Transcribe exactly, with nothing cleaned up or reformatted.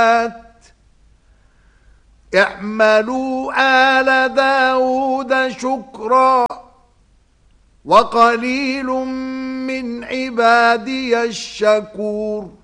اعملوا آل داود شكرا وقليل من عبادي الشكور